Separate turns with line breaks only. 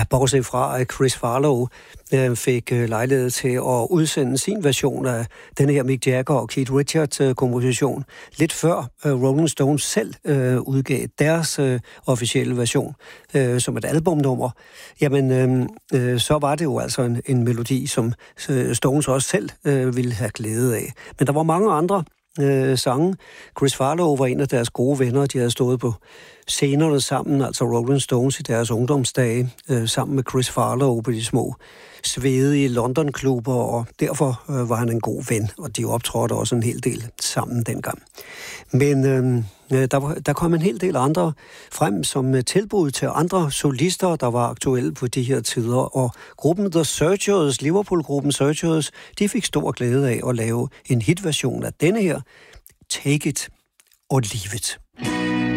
Bortset fra, at Chris Farlowe fik lejlighed til at udsende sin version af den her Mick Jagger og Keith Richards-komposition lidt før Rolling Stones selv udgav deres officielle version som et albumnummer, jamen så var det jo altså en melodi, som Stones også selv ville have glæde af. Men der var mange andre sange. Chris Farlowe var en af deres gode venner. De havde stået på scenerne sammen, altså Rolling Stones i deres ungdomsdage, sammen med Chris Farlowe på de små svedige London-klubber, og derfor var han en god ven, og de optrådte også en hel del sammen dengang. Men der kom en hel del andre frem som tilbud til andre solister, der var aktuelle på de her tider, og gruppen The Searchers, Liverpool-gruppen Searchers, de fik stor glæde af at lave en hitversion af denne her, Take It or Leave It.